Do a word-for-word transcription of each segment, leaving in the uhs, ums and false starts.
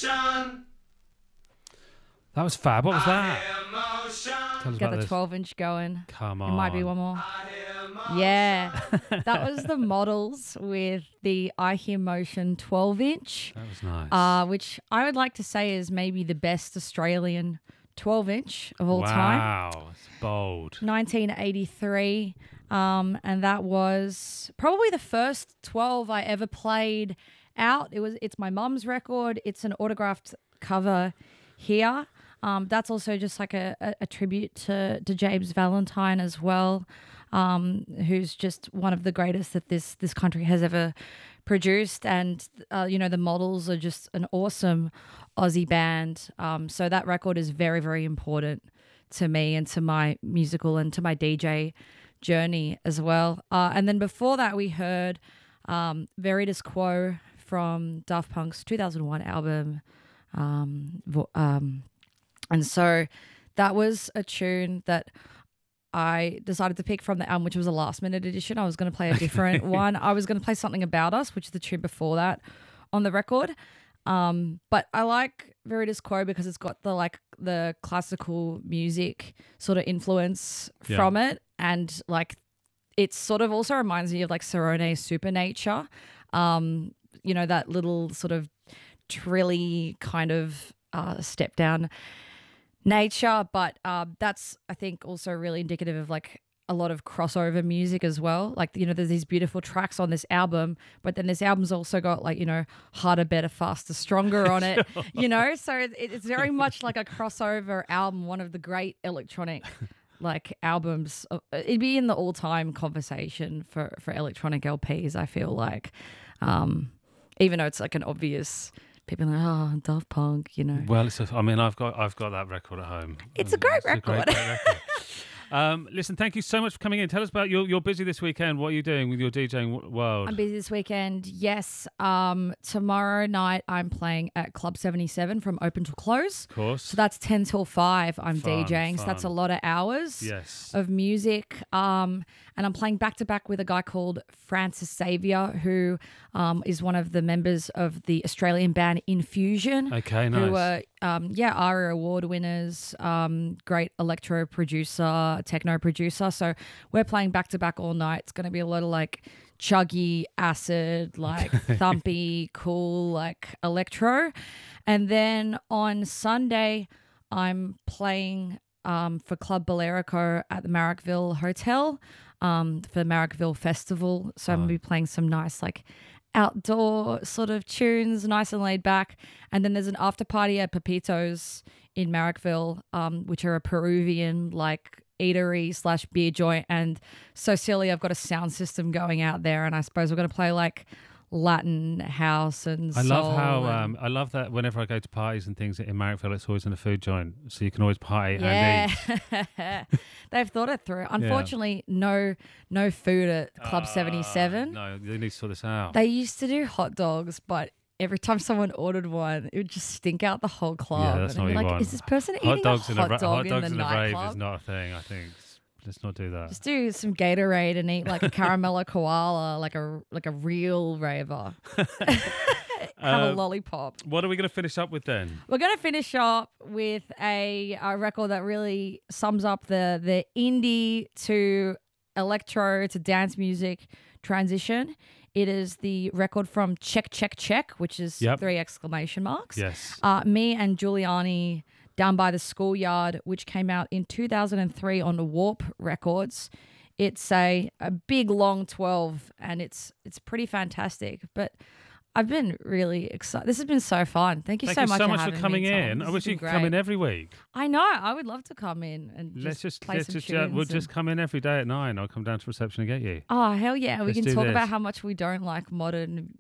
emotion. That was fab. What was I that? hear emotion. Tell us Get about the this. twelve inch going. Come It on. might be one more. I hear emotion. Yeah. That was the Models with the I Hear Motion twelve inch, That was nice. uh, which I would like to say is maybe the best Australian twelve inch of all time. Wow. It's bold. nineteen eighty-three. Um, and that was probably the first twelve I ever played out. It was, it's my mum's record. It's an autographed cover here. Um, that's also just like a, a, a tribute to, to James Valentine as well, um, who's just one of the greatest that this this country has ever produced. And, uh, you know, the Models are just an awesome Aussie band. Um, so that record is very, very important to me and to my musical and to my D J journey as well. Uh, and then before that, we heard um, Veritas Quo from Daft Punk's two thousand one album. Um, vo- um, and so that was a tune that I decided to pick from the album, which was a last minute edition. I was going to play a different one. I was going to play Something About Us, which is the tune before that on the record. Um, but I like Veritas Quo because it's got the like the classical music sort of influence Yeah. from it, and like it sort of also reminds me of like Cerrone Supernature. Um, you know, that little sort of trilly kind of uh, step down nature, but uh, that's I think also really indicative of like a lot of crossover music as well. Like, you know, there's these beautiful tracks on this album, but then this album's also got like, you know, harder, better, faster, stronger on it, you know? So it, it's very much like a crossover album, one of the great electronic like albums. It'd be in the all-time conversation for, for electronic L Ps, I feel like. Um, even though it's like an obvious, people are like, oh, Daft Punk, you know. Well, it's a, I mean, I've got I've got that record at home. It's a great It's a great, record. great record. Um, listen, thank you so much for coming in. Tell us about you're you're busy this weekend. What are you doing with your DJing w- world? I'm busy this weekend. Yes. Um, tomorrow night I'm playing at Club seventy-seven from open till close. Of course. So that's ten till five. I'm Fun, DJing. So that's a fun. lot of hours Yes. of music. Um, and I'm playing back to back with a guy called Francis Xavier, who um, is one of the members of the Australian band Infusion. Okay, Who nice. are, um, yeah, ARIA award winners, um, great electro producer, techno producer. So we're playing back to back all night. It's going to be a lot of like chuggy, acid, like thumpy, cool, like electro. And then on Sunday, I'm playing um, for Club Bolerico at the Marrickville Hotel um, for the Marrickville Festival. So I'm going to be playing some nice like outdoor sort of tunes, nice and laid back. And then there's an after party at Pepito's in Marrickville, um, which are a Peruvian like eatery slash beer joint. And so silly, I've got a sound system going out there, and I suppose we're going to play like Latin house and I soul. love how and- um, I love that whenever I go to parties and things in Marrickville, it's always in a food joint, so you can always party and eat. yeah, they've thought it through. Unfortunately, no, no food at Club seventy-seven. No, they need to sort this out. They used to do hot dogs, but every time someone ordered one, it would just stink out the whole club. Yeah, that's And not I'd be what you like, want. is this person hot eating dogs a in hot a ra- dog hot dogs in in the a rave nightclub? is not a thing. I think let's not do that. Just do some Gatorade and eat like a caramello koala, like a like a real raver. Have a Um, lollipop. What are we going to finish up with then? We're going to finish up with a, a record that really sums up the the indie to electro to dance music transition. It is the record from Check Check Check, which is Yep. three exclamation marks. Yes. Uh, me and Giuliani Down by the Schoolyard, which came out in two thousand three on Warp Records. It's a, a big long twelve, and it's it's pretty fantastic. But I've been really excited. This has been so fun. Thank you Thank so you much so for much for having coming me, Tom. in. This I has wish been you could come in great. every week. I know. I would love to come in and Let's just just play let's some just tunes. uh, we'll and- just come in every day at nine. I'll come down to reception and get you. Oh hell yeah! We Let's can do talk this. about how much we don't like modern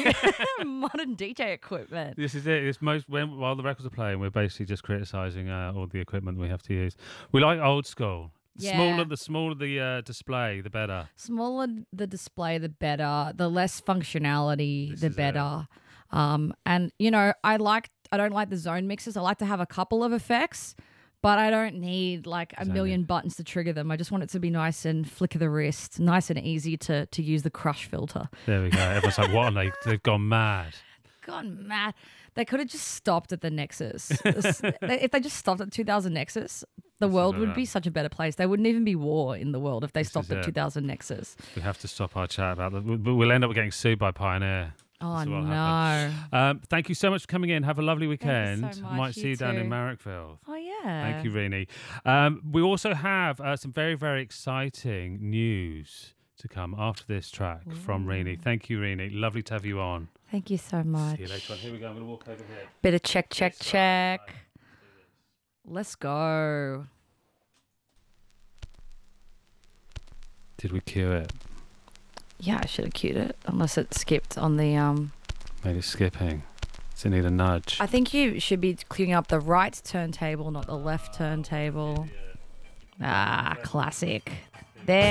modern D J equipment. This is it. It's most when while the records are playing, we're basically just criticizing uh, all the equipment we have to use. We like old school. The Yeah. Smaller the smaller the uh, display, the better. Smaller the display, the better. The less functionality, This the is it. better. Um, and you know, I like I don't like the zone mixes. I like to have a couple of effects, but I don't need like a Zone million buttons to trigger them. I just want it to be nice and flick of the wrist, nice and easy to to use the crush filter. There we go. Everyone's like, what? Are they? They've gone mad. gone mad. They could have just stopped at the Nexus. This- if they just stopped at two thousand Nexus, the world would be such a better place. There wouldn't even be war in the world if they stopped is at it. two thousand Nexus. We have to stop our chat about that. But we'll end up getting sued by Pioneer. Oh, That's what'll no. happen. Um, thank you so much for coming in. Have a lovely weekend. Thank you so I might much. see You you down in too. Marrickville. Oh, yeah. Thank you, Rini. Um, we also have uh, some very, very exciting news to come after this track from Rini. Thank you, Rini. Lovely to have you on. Thank you so much. See you later on. Here we go. I'm going to walk over here. Bit of check, check, This side. check. Right. Let's go. Did we cue it? Yeah, I should have queued it, unless it skipped on the... um. Maybe skipping. Does it need a nudge? I think you should be queuing up the right turntable, not the left turntable. Ah, classic. There.